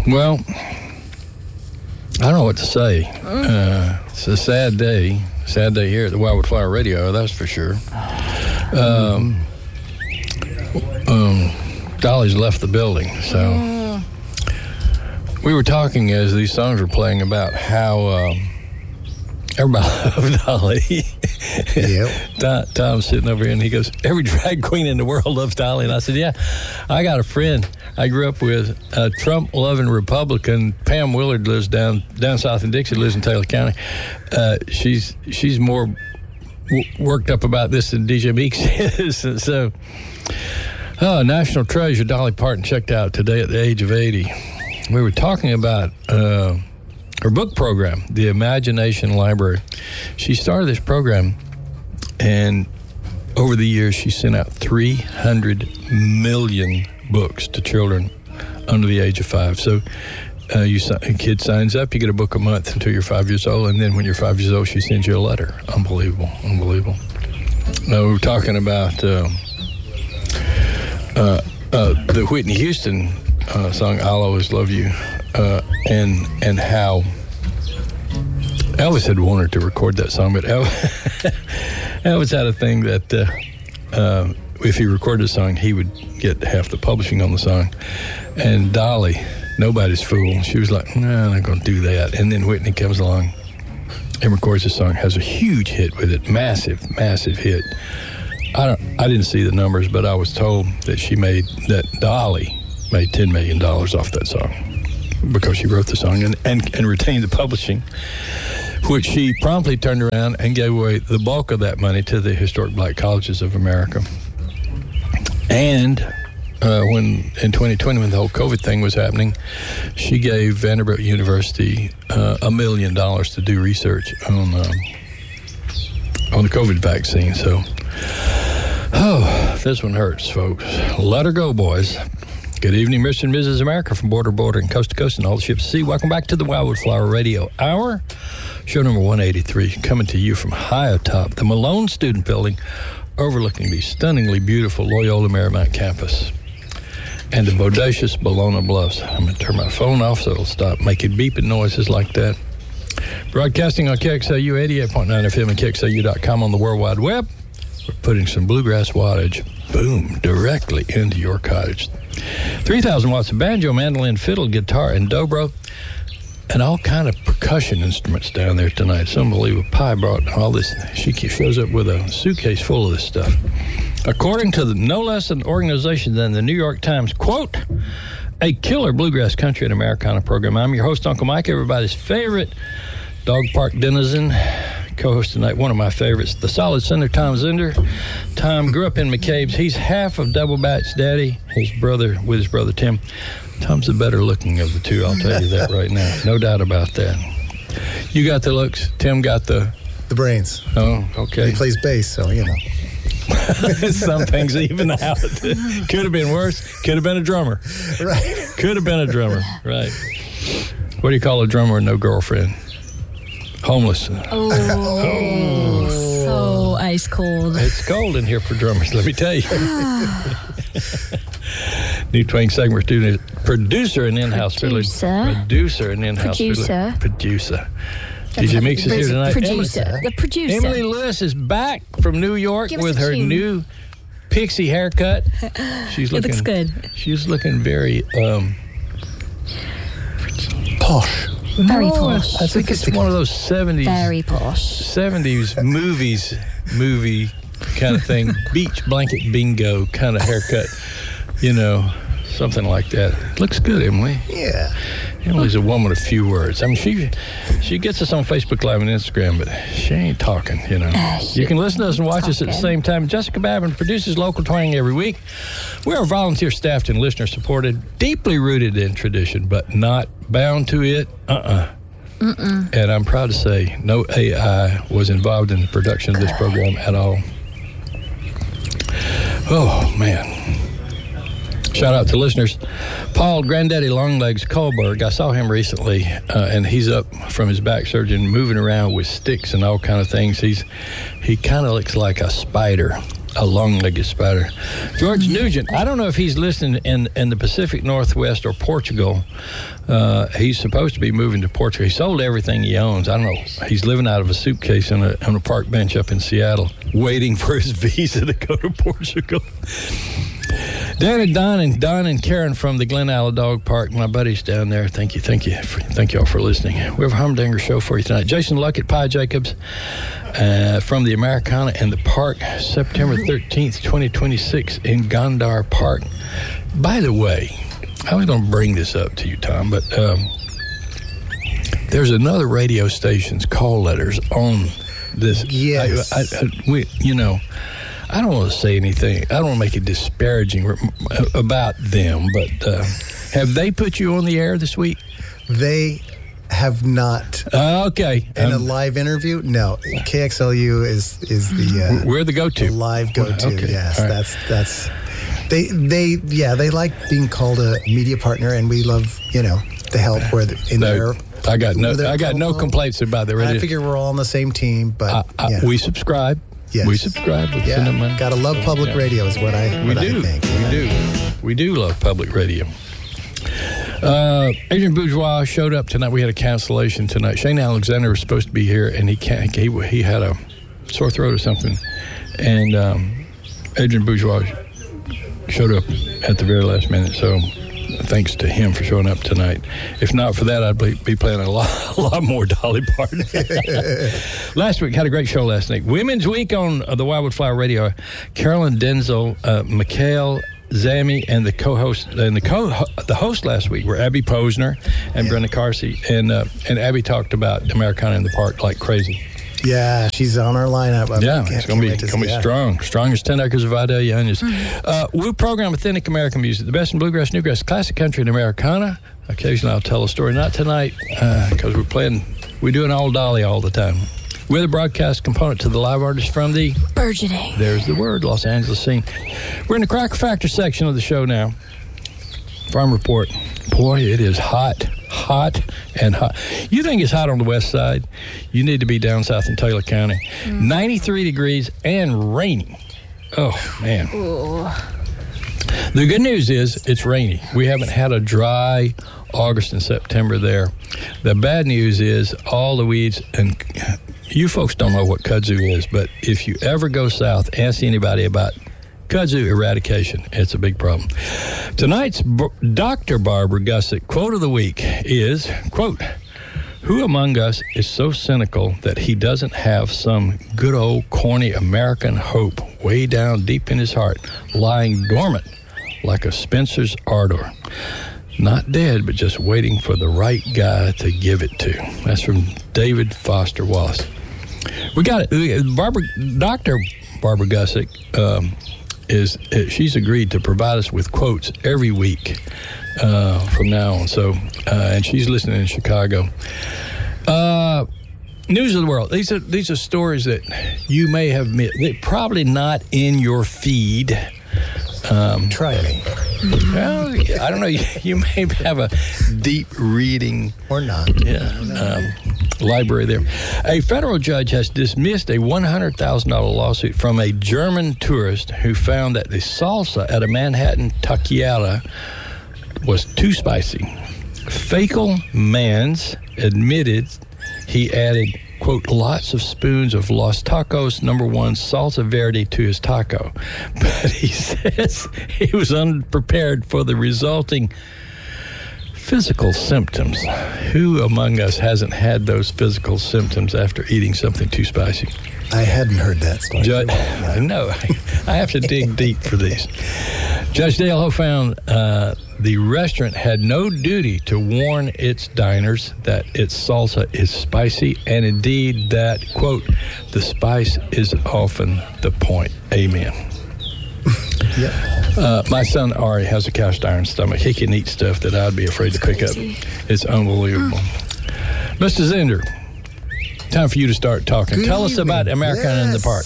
Well, I don't know what to say. It's a sad day here at the Wildwood Flower Radio, that's for sure. Dolly's left the building, so we were talking as these songs were playing about how everybody loved Dolly. Yep. Tom's sitting over here, and he goes, every drag queen in the world loves Dolly. And I said, yeah, I got a friend I grew up with, a Trump-loving Republican. Pam Willard lives down south in Dixie, lives in Taylor County. She's more worked up about this than DJ Meeks is. So, national treasure, Dolly Parton, checked out today at the age of 80. We were talking about her book program, the Imagination Library. She started this program, and over the years, she sent out 300 million books to children under the age of 5. So a kid signs up, you get a book a month until you're 5 years old, and then when you're 5 years old, she sends you a letter. Unbelievable. Now, we were talking about the Whitney Houston song, I'll Always Love You, and how Elvis had wanted to record that song, but Elvis had a thing that if he recorded a song, he would get half the publishing on the song. And Dolly, nobody's fool, she was like, no, I'm not going to do that. And then Whitney comes along and records the song, has a huge hit with it, massive hit. I didn't see the numbers, but I was told that Dolly made $10 million off that song because she wrote the song and retained the publishing, which she promptly turned around and gave away the bulk of that money to the Historic Black Colleges of America. And when in 2020, when the whole COVID thing was happening, she gave Vanderbilt University $1 million to do research on the COVID vaccine. So, this one hurts, folks. Let her go, boys. Good evening, Mr. and Mrs. America, from border to border and coast to coast and all the ships at sea. Welcome back to the Wildwood Flower Radio Hour, show number 183, coming to you from high atop the Malone Student Building, overlooking the stunningly beautiful Loyola Marymount campus and the bodacious Bologna Bluffs. I'm going to turn my phone off so it'll stop making beeping noises like that. Broadcasting on KXLU 88.9 FM and KXLU.com on the World Wide Web. We're putting some bluegrass wattage, boom, directly into your cottage. 3,000 watts of banjo, mandolin, fiddle, guitar, and dobro, and all kind of percussion instruments down there tonight. It's unbelievable. Pi brought all this. She shows up with a suitcase full of this stuff. According to no less an organization than the New York Times, quote, a killer bluegrass country and Americana program. I'm your host, Uncle Mike, everybody's favorite dog park denizen. Co-host tonight, one of my favorites, the solid center, Tom Zender. Tom grew up in McCabe's. He's half of Double Batch Daddy, his brother Tim. Tom's the better looking of the two, I'll tell you that right now. No doubt about that. You got the looks. Tim got the brains. Oh, okay. He plays bass, so, you know. Some things even out. Could have been worse. Could have been a drummer. Right. Could have been a drummer. Right. What do you call a drummer with no girlfriend? Homeless. Oh, so ice cold. It's cold in here for drummers, let me tell you. New Twang segment producer and in-house fiddler. Producer and in-house fiddler. Producer. DJ Meeks is here tonight. The producer. Emily Lewis is back from New York with her new pixie haircut. It looks good. She's looking very posh. Very posh. I think it's one of those 70s. Very posh. 70s movie kind of thing. Beach blanket bingo kind of haircut. You know, something like that. Looks good, Emily. Yeah. Emily's a woman of few words. I mean, she gets us on Facebook Live and Instagram, but she ain't talking, you know. You can listen to us and watch us at the same time. Jessica Babin produces Local Twang every week. We are volunteer-staffed and listener-supported, deeply rooted in tradition, but not bound to it. And I'm proud to say no AI was involved in the production of this program at all. Oh, man. Shout out to listeners. Paul Granddaddy Longlegs Kohlberg, I saw him recently, and he's up from his back surgery moving around with sticks and all kind of things. He kind of looks like a spider. a long-legged spider. George Nugent, I don't know if he's listening in the Pacific Northwest or Portugal. He's supposed to be moving to Portugal. He sold everything he owns. I don't know. He's living out of a suitcase on a park bench up in Seattle, waiting for his visa to go to Portugal. Dan and Don and Karen from the Glen Isle Dog Park, my buddies down there. Thank you all for listening. We have a Humdinger show for you tonight. Jason Luckett, Pie Jacobs from the Americana and the Park, September 13th, 2026 in Gondar Park. By the way, I was going to bring this up to you, Tom, but there's another radio station's call letters on this. Yes. I don't want to say anything. I don't want to make it disparaging about them, but have they put you on the air this week? They have not. Okay. In a live interview? No. KXLU is the... we're the go-to. The live go-to, okay. Yes. Right. That's... They like being called a media partner, and we love, the help where in their... I got no complaints about the radio. I figure we're all on the same team, but... We subscribe. Yes. We subscribe. Send them money. Gotta love public radio is what I think. We do love public radio. Adrian Bourgeois showed up tonight. We had a cancellation tonight. Shane Alexander was supposed to be here, and he had a sore throat or something. And Adrian Bourgeois showed up at the very last minute, so thanks to him for showing up tonight. If not for that, I'd be playing a lot more Dolly Parton. Last week, had a great show last night. Women's Week on the Wildwood Flower Radio. Carolyn Denzel, Mikhail Zami, and the host last week were Abby Posner and Brenda Carsey, and Abby talked about Americana in the Park like crazy. Yeah, she's on our lineup. It's going to be strong. Strong as 10 acres of Vidalia onions. We program authentic American music, the best in bluegrass, newgrass, classic country, and Americana. Occasionally I'll tell a story. Not tonight, because we're doing all Dolly all the time. We're the broadcast component to the live artists from the... burgeoning. There's the word, Los Angeles scene. We're in the Cracker Factor section of the show now. Farm Report. Boy, it is hot and hot. You think it's hot on the west side? You need to be down south in Taylor County. 93 degrees and rainy. Oh, man. Ooh. The good news is it's rainy. We haven't had a dry August and September there. The bad news is all the weeds, and you folks don't know what kudzu is, but if you ever go south, ask anybody about kudzu eradication. It's a big problem. Tonight's Dr. Barbara Gussick quote of the week is, quote, "Who among us is so cynical that he doesn't have some good old corny American hope way down deep in his heart, lying dormant like a Spencer's ardor? Not dead, but just waiting for the right guy to give it to." That's from David Foster Wallace. We got it. Dr. Barbara Gussick, she's agreed to provide us with quotes every week from now on. So, and she's listening in Chicago. News of the world. These are stories that you may have missed. They're probably not in your feed. Try me. Well, I don't know. You may have a deep reading or not. Library there. A federal judge has dismissed a $100,000 lawsuit from a German tourist who found that the salsa at a Manhattan taqueria was too spicy. Fakel Mans admitted he added, quote, lots of spoons of Los Tacos #1 salsa verde to his taco. But he says he was unprepared for the resulting physical symptoms. Who among us hasn't had those physical symptoms after eating something too spicy? I hadn't heard that story. No, I have to dig deep for these. Judge Dale Ho found the restaurant had no duty to warn its diners that its salsa is spicy, and indeed that, quote, the spice is often the point. Amen. Yep. My son Ari has a cast iron stomach. He can eat stuff that I'd be afraid to pick up. It's unbelievable. Mr. Zender, time for you to start talking. Good Tell us evening. about Americana in the Park.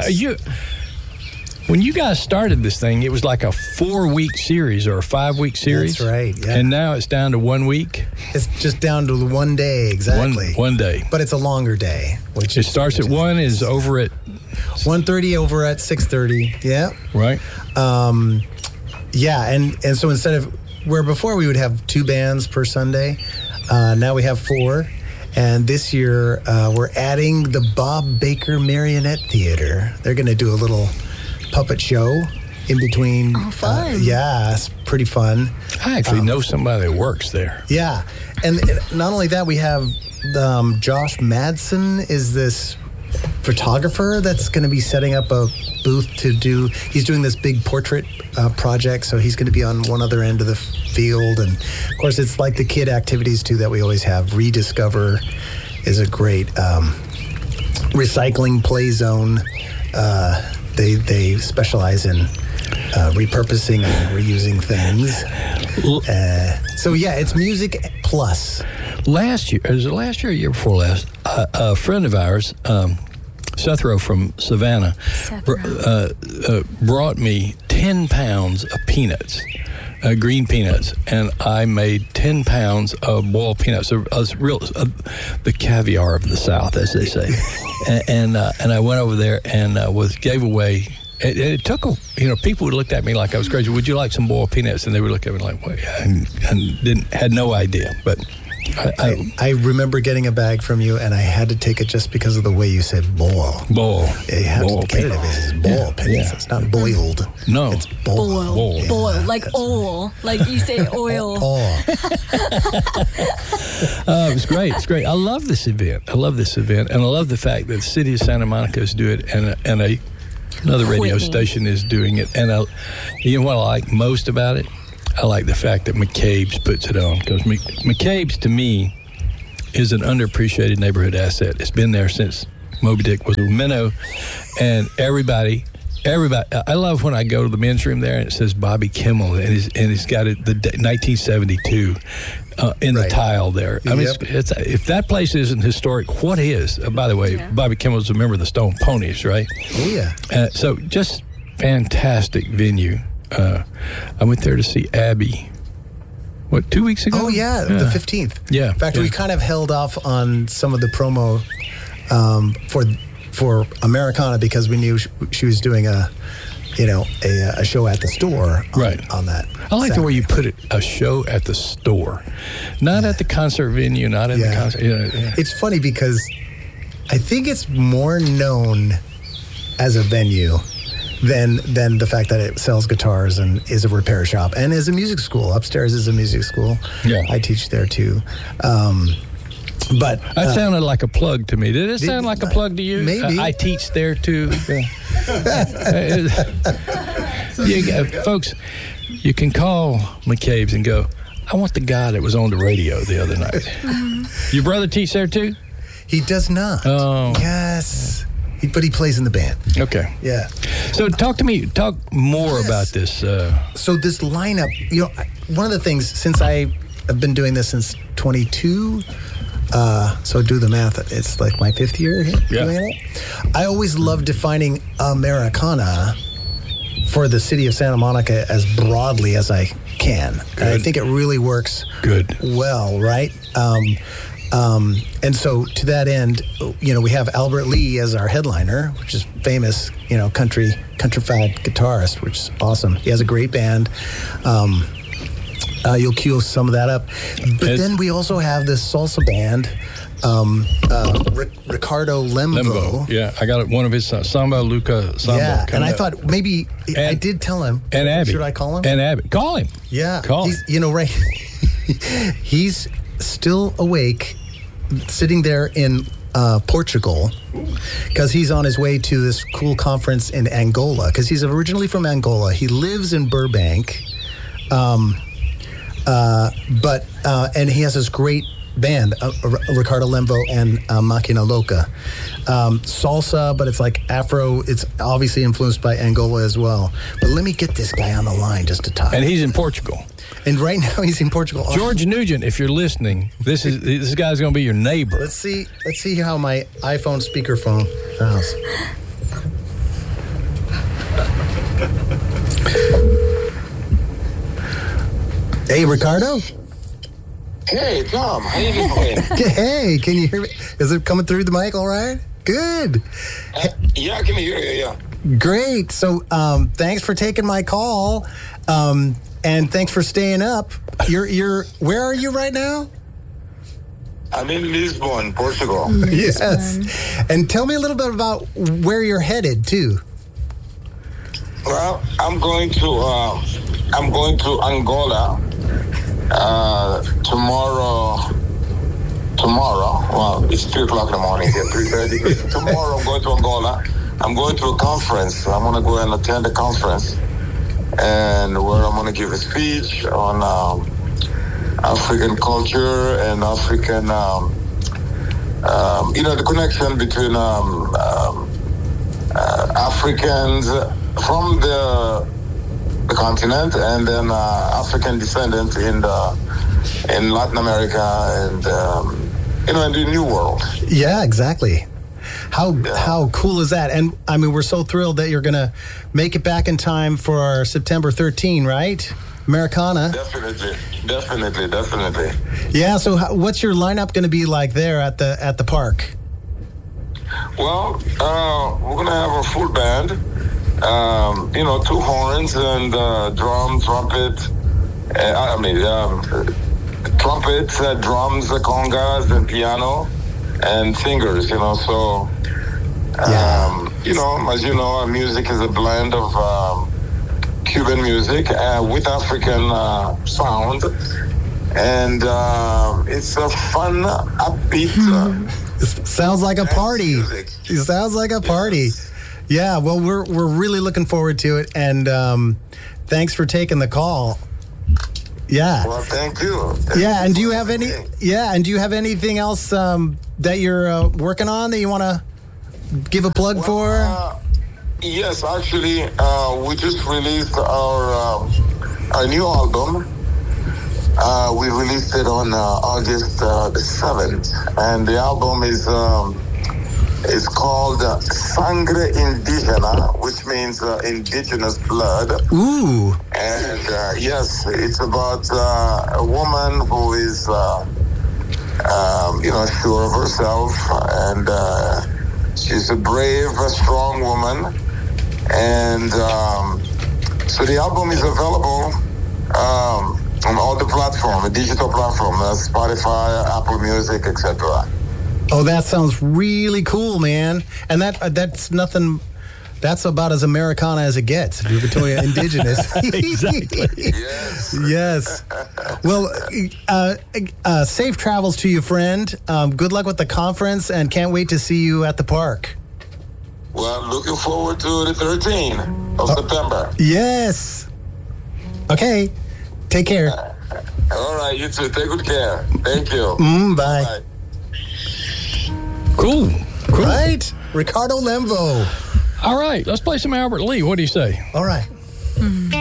When you guys started this thing, it was like a 4-week series or a 5-week series. That's right, yeah. And now it's down to 1 week. It's just down to 1 day, exactly. One day. But it's a longer day. It starts at 1, is over at 1:30 over at 6:30. Yeah. Right. Yeah, and so instead of where before we would have 2 bands per Sunday, now we have 4. And this year we're adding the Bob Baker Marionette Theater. They're going to do a little puppet show in between. Oh, fun. Yeah, it's pretty fun. I actually know somebody that works there. Yeah, and not only that, we have Josh Madsen is this photographer that's going to be setting up a booth he's doing this big portrait project, so he's going to be on one other end of the field. And of course it's like the kid activities too that we always have. Rediscover is a great recycling play zone. They specialize in repurposing and reusing things. So yeah, it's music plus. Last year, was it last year or year before last, a friend of ours, Sethro from Savannah, brought me 10 pounds of peanuts, green peanuts, and I made 10 pounds of boiled peanuts. The caviar of the South, as they say. and I went over there and gave away. It took people would look at me like I was crazy. Would you like some boiled peanuts? And they would look at me like, what? And had no idea, but. I remember getting a bag from you, and I had to take it just because of the way you said boil. Boil. You have to get it. It's boil peanuts. It's not boiled. No. It's boil. Yeah. Boil. Like oil. Like you say oil. It was great. It's great. I love this event. And I love the fact that the city of Santa Monica is doing it, and another radio station is doing it. And you know what I like most about it? I like the fact that McCabe's puts it on, because McCabe's, to me, is an underappreciated neighborhood asset. It's been there since Moby Dick was a minnow, and everybody. I love when I go to the men's room there and it says Bobby Kimmel, and he's got it the 1972 in the tile there. I mean, it's if that place isn't historic, what is? By the way, Bobby Kimmel's a member of the Stone Ponies, right? Oh yeah. So just fantastic venue. I went there to see Abby. 2 weeks ago? Oh, yeah, the 15th. Yeah. In fact, we kind of held off on some of the promo for Americana because we knew she was doing a show at the store on that. I like the way you put it, a show at the store. Not at the concert venue, not in the concert. It's funny because I think it's more known as a venue than the fact that it sells guitars and is a repair shop and is a music school. Upstairs is a music school. Yeah. I teach there too. But that sounded like a plug to me. Did it sound like a plug to you? Maybe. I teach there too. Folks, you can call McCabe's and go, I want the guy that was on the radio the other night. Your brother teach there too? He does not. Oh. Yes. But he plays in the band. Okay. Yeah. So talk more about this. So this lineup, one of the things, since I have been doing this since 22, so do the math, it's like my 5th year here doing it. I always love defining Americana for the city of Santa Monica as broadly as I can. And I think it really works well, right? And so to that end, we have Albert Lee as our headliner, which is famous, countryfied guitarist, which is awesome. He has a great band. You'll cue some of that up. But then we also have this salsa band, Ricardo Lembo. Yeah, I got one of his Samba Luca Samba. Yeah, and I thought maybe I did tell him. And Abby. Should I call him? And Abby. Call him. Yeah. Call him. Right. He's still awake, sitting there in Portugal, because he's on his way to this cool conference in Angola, because he's originally from Angola. He lives in Burbank, and he has this great band, Ricardo Lembo and Máquina Loca. Salsa, but it's like Afro. It's obviously influenced by Angola as well. But let me get this guy on the line just to talk. And he's in Portugal. And right now he's in Portugal. George Nugent, if you're listening, this guy's going to be your neighbor. Let's see how my iPhone speakerphone sounds. Hey, Ricardo. Hey, Tom. How you doing? Hey, can you hear me? Is it coming through the mic all right? Good. Yeah, I can hear you. Yeah. Great. So, thanks for taking my call, and thanks for staying up. You're. Where are you right now? I'm in Lisbon, Portugal. Yes. And tell me a little bit about where you're headed to. Well, I'm going to Angola tomorrow. Well, it's 3:00 in the morning here, 3:30. Tomorrow I'm going to Angola. I'm going to a conference. I'm going to go and attend a conference, and where I'm going to give a speech on African culture and African, the connection between Africans from the continent and then African descendants in Latin America and in the New World. Yeah, exactly. How cool is that? And I mean, we're so thrilled that you're going to make it back in time for our September 13, right? Americana. Definitely. Yeah. So, what's your lineup going to be like there at the park? Well, we're going to have a full band. 2 horns and drum, trumpet. Trumpets, drums, congas, and piano, and singers. So. As you know, our music is a blend of Cuban music with African sound, and it's a fun, upbeat. It sounds like a party. Music. It sounds like a party. Yes. Yeah. Well, we're really looking forward to it, and thanks for taking the call. Yeah. Well, thank you. And do you have any? Yeah, and do you have anything else that you're working on that you want to give a plug for? Yes, actually, we just released our new album. We released it on August the 7th, and the album is called Sangre Indígena, which means indigenous blood. Ooh. And yes, it's about a woman who is, sure of herself, and she's a brave, strong woman. And so the album is available on all the platforms, the digital platform, Spotify, Apple Music, etc. Oh, that sounds really cool, man. And that's nothing. That's about as Americana as it gets. If you're Victoria Indigenous. Exactly. Yes. Well, safe travels to you, friend. Good luck with the conference, and can't wait to see you at the park. Well, looking forward to the 13th of September. Yes. Okay. Take care. All right, you too. Take good care. Thank you. Bye. Bye. Cool. Right? Ricardo Lemvo. All right, let's play some Albert Lee. What do you say? All right.